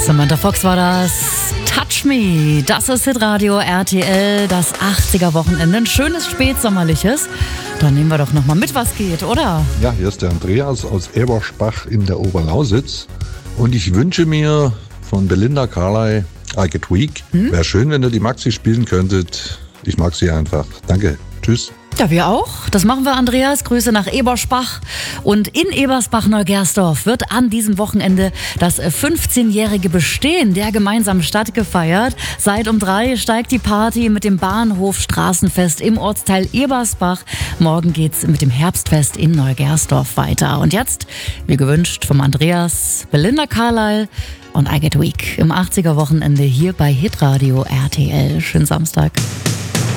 Samantha Fox war das. Touch Me. Das ist Hitradio RTL, das 80er-Wochenende. Ein schönes spätsommerliches. Dann nehmen wir doch nochmal mit, was geht, oder? Ja, hier ist der Andreas aus Ebersbach in der Oberlausitz. Und ich wünsche mir von Belinda Carlisle I Get Weak. Wäre schön, wenn ihr die Maxi spielen könntet. Ich mag sie einfach. Danke. Tschüss. Ja, wir auch. Das machen wir, Andreas. Grüße nach Ebersbach. Und in Ebersbach-Neugersdorf wird an diesem Wochenende das 15-jährige Bestehen der gemeinsamen Stadt gefeiert. Seit um 3 steigt die Party mit dem Bahnhof-Straßenfest im Ortsteil Ebersbach. Morgen geht's mit dem Herbstfest in Neugersdorf weiter. Und jetzt, wie gewünscht, vom Andreas, Belinda Carlisle und I Get Weak im 80er-Wochenende hier bei Hitradio RTL. Schönen Samstag.